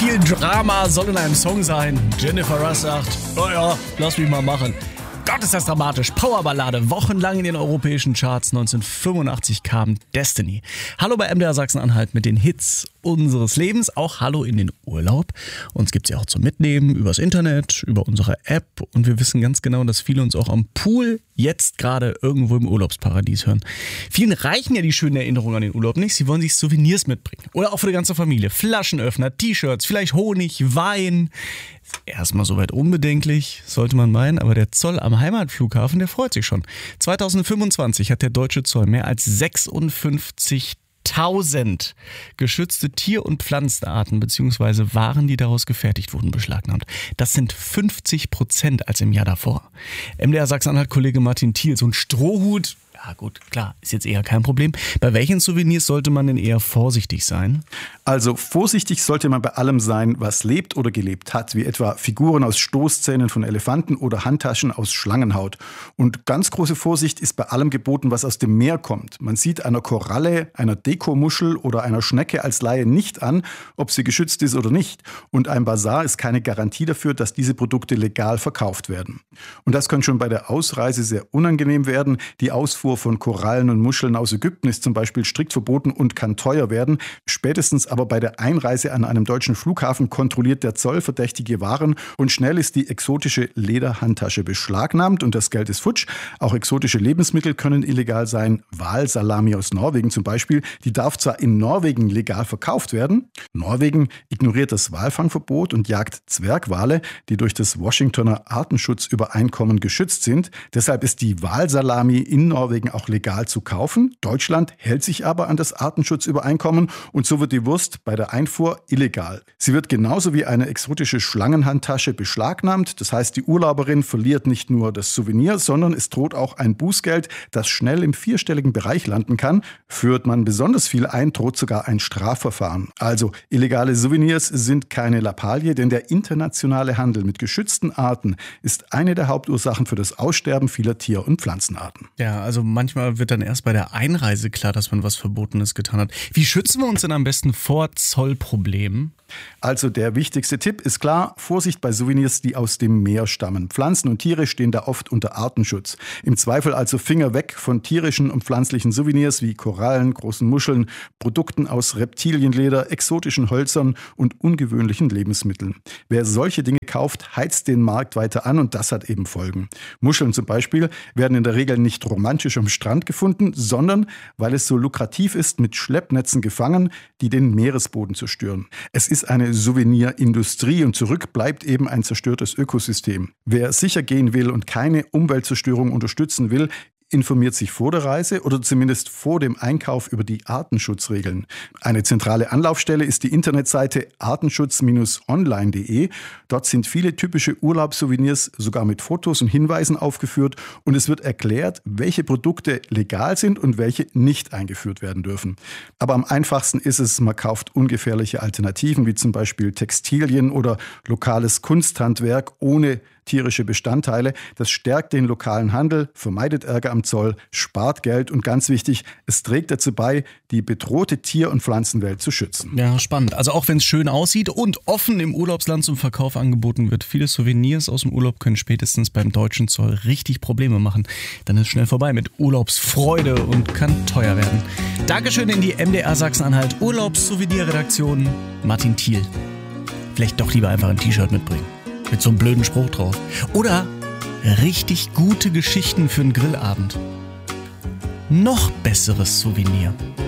viel Drama soll in einem Song sein? Jennifer Rush sagt, naja, lass mich mal machen. Gott, ist das dramatisch. Powerballade, wochenlang in den europäischen Charts. 1985 kam Destiny. Hallo bei MDR Sachsen-Anhalt mit den Hits unseres Lebens. Auch hallo in den Urlaub. Uns gibt's ja auch zum Mitnehmen übers Internet, über unsere App. Und wir wissen ganz genau, dass viele uns auch am Pool jetzt gerade irgendwo im Urlaubsparadies hören. Vielen reichen ja die schönen Erinnerungen an den Urlaub nicht. Sie wollen sich Souvenirs mitbringen. Oder auch für die ganze Familie. Flaschenöffner, T-Shirts, vielleicht Honig, Wein. Erstmal soweit unbedenklich, sollte man meinen, aber der Zoll am Heimatflughafen, der freut sich schon. 2025 hat der deutsche Zoll mehr als 56.000 geschützte Tier- und Pflanzenarten bzw. Waren, die daraus gefertigt wurden, beschlagnahmt. Das sind 50% als im Jahr davor. MDR Sachsen-Anhalt-Kollege Martin Thiel, so ein Strohhut, ja gut, klar, ist jetzt eher kein Problem. Bei welchen Souvenirs sollte man denn eher vorsichtig sein? Also vorsichtig sollte man bei allem sein, was lebt oder gelebt hat, wie etwa Figuren aus Stoßzähnen von Elefanten oder Handtaschen aus Schlangenhaut. Und ganz große Vorsicht ist bei allem geboten, was aus dem Meer kommt. Man sieht einer Koralle, einer Dekomuschel oder einer Schnecke als Laie nicht an, ob sie geschützt ist oder nicht. Und ein Basar ist keine Garantie dafür, dass diese Produkte legal verkauft werden. Und das kann schon bei der Ausreise sehr unangenehm werden. Die Ausfuhr von Korallen und Muscheln aus Ägypten ist zum Beispiel strikt verboten und kann teuer werden. Spätestens aber bei der Einreise an einem deutschen Flughafen kontrolliert der Zoll verdächtige Waren und schnell ist die exotische Lederhandtasche beschlagnahmt und das Geld ist futsch. Auch exotische Lebensmittel können illegal sein. Walsalami aus Norwegen zum Beispiel, die darf zwar in Norwegen legal verkauft werden. Norwegen ignoriert das Walfangverbot und jagt Zwergwale, die durch das Washingtoner Artenschutzübereinkommen geschützt sind. Deshalb ist die Walsalami in Norwegen auch legal zu kaufen. Deutschland hält sich aber an das Artenschutzübereinkommen und so wird die Wurst bei der Einfuhr illegal. Sie wird genauso wie eine exotische Schlangenhandtasche beschlagnahmt. Das heißt, die Urlauberin verliert nicht nur das Souvenir, sondern es droht auch ein Bußgeld, das schnell im vierstelligen Bereich landen kann. Führt man besonders viel ein, droht sogar ein Strafverfahren. Also illegale Souvenirs sind keine Lappalie, denn der internationale Handel mit geschützten Arten ist eine der Hauptursachen für das Aussterben vieler Tier- und Pflanzenarten. Ja, also manchmal wird dann erst bei der Einreise klar, dass man was Verbotenes getan hat. Wie schützen wir uns denn am besten vor Zollproblemen? Also der wichtigste Tipp ist klar, Vorsicht bei Souvenirs, die aus dem Meer stammen. Pflanzen und Tiere stehen da oft unter Artenschutz. Im Zweifel also Finger weg von tierischen und pflanzlichen Souvenirs wie Korallen, großen Muscheln, Produkten aus Reptilienleder, exotischen Hölzern und ungewöhnlichen Lebensmitteln. Wer solche Dinge kauft, heizt den Markt weiter an und das hat eben Folgen. Muscheln zum Beispiel werden in der Regel nicht romantisch am Strand gefunden, sondern weil es so lukrativ ist, mit Schleppnetzen gefangen, die den Meeresboden zerstören. Es ist eine Souvenirindustrie und zurück bleibt eben ein zerstörtes Ökosystem. Wer sicher gehen will und keine Umweltzerstörung unterstützen will, informiert sich vor der Reise oder zumindest vor dem Einkauf über die Artenschutzregeln. Eine zentrale Anlaufstelle ist die Internetseite artenschutz-online.de. Dort sind viele typische Urlaubssouvenirs sogar mit Fotos und Hinweisen aufgeführt und es wird erklärt, welche Produkte legal sind und welche nicht eingeführt werden dürfen. Aber am einfachsten ist es, man kauft ungefährliche Alternativen wie zum Beispiel Textilien oder lokales Kunsthandwerk ohne tierische Bestandteile. Das stärkt den lokalen Handel, vermeidet Ärger am Zoll, spart Geld und ganz wichtig, es trägt dazu bei, die bedrohte Tier- und Pflanzenwelt zu schützen. Ja, spannend. Also auch wenn es schön aussieht und offen im Urlaubsland zum Verkauf angeboten wird, viele Souvenirs aus dem Urlaub können spätestens beim deutschen Zoll richtig Probleme machen. Dann ist schnell vorbei mit Urlaubsfreude und kann teuer werden. Dankeschön in die MDR Sachsen-Anhalt Urlaubssouvenirredaktion Martin Thiel. Vielleicht doch lieber einfach ein T-Shirt mitbringen. Mit so einem blöden Spruch drauf. Oder richtig gute Geschichten für einen Grillabend. Noch besseres Souvenir.